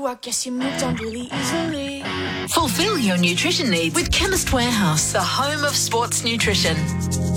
I guess you moved on really easily. Fulfill your nutrition needs with Chemist Warehouse, the home of sports nutrition.